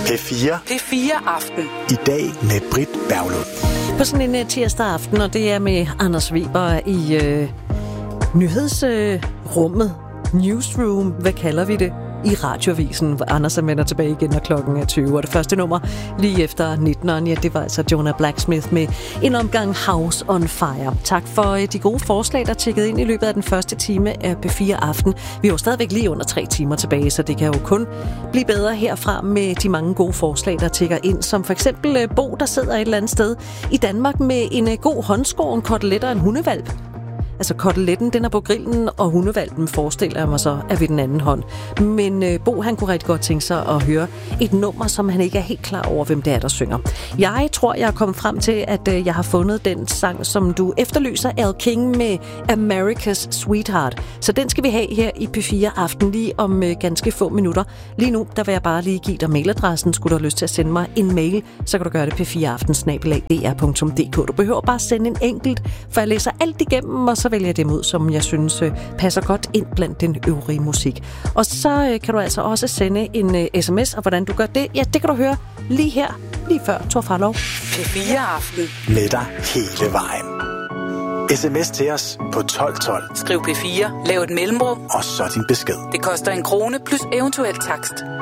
P4. P4 Aften. I dag med Britt Berglund. På sådan en tirsdag aften, og det er med Anders Weber i nyhedsrummet. Newsroom, hvad kalder vi det? I Radioavisen, hvor Anders vender tilbage igen, når klokken er 20. Og det første nummer lige efter 19'eren, ja, det var altså Jonah Blacksmith med en omgang House on Fire. Tak for de gode forslag, der tikkede ind i løbet af den første time af P4 Aften. Vi er jo stadigvæk lige under 3 timer tilbage, så det kan jo kun blive bedre herfra med de mange gode forslag, der tikker ind. Som for eksempel Bo, der sidder et eller andet sted i Danmark med en god håndskåren kotelet og en hundevalp. Altså koteletten, den er på grillen, og hundevalpen forestiller jeg mig så er ved den anden hånd. Men Bo, han kunne rigtig godt tænke sig at høre et nummer, som han ikke er helt klar over, hvem det er, der synger. Jeg tror, jeg er kommet frem til, at jeg har fundet den sang, som du efterlyser, Al King med America's Sweetheart. Så den skal vi have her i P4 Aften lige om ganske få minutter. Lige nu, der vil jeg bare lige give dig mailadressen. Skulle du have lyst til at sende mig en mail, så kan du gøre det p4aften@dr.dk. Du behøver bare sende en enkelt, for jeg læser alt igennem, og så vælger jeg dem ud, som jeg synes passer godt ind blandt den øvrige musik. Og så kan du altså også sende en sms, og hvordan du gør det, ja, det kan du høre lige her, lige før Thor Farlov. P4 Aften. Med dig hele vejen. SMS til os på 1212. Skriv P4, lav et mellemrum, og så din besked. det koster 1 krone plus eventuel takst.